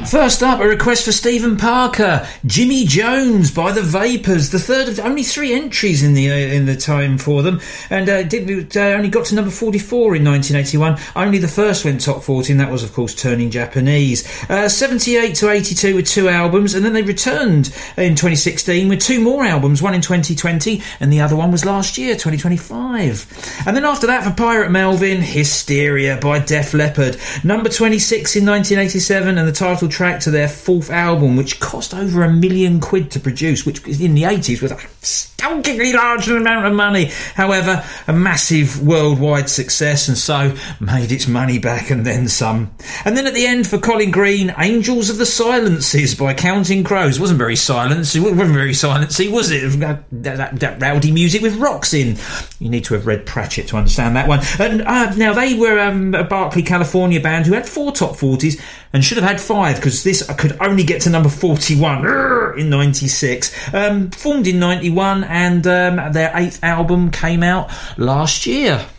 First up, a request for Stephen Parker, Jimmy Jones by the Vapors, the third of only 3 entries in the time for them, and only got to number 44 in 1981. Only the first went top 40, and that was, of course, Turning Japanese. 78 to 82 with 2 albums, and then they returned in 2016 with 2 more albums, one in 2020, and the other one was last year, 2025. And then after that, for Pirate Melvin, Hysteria by Def Leppard, number 26 in 1987, and the title track to their 4th album, which cost over £1 million to produce, which in the 80s was a stonkingly large amount of money. However, a massive worldwide success, and so made its money back and then some. And then at the end for Colin Green, Angels of the Silences by Counting Crows. It wasn't very silency, was it? That rowdy music with rocks in. You need to have read Pratchett to understand that one. And now they were a Berkeley, California band who had 4 top 40s and should have had 5, because this could only get to number 41 in 96. Formed in 91, and their 8th album came out last year.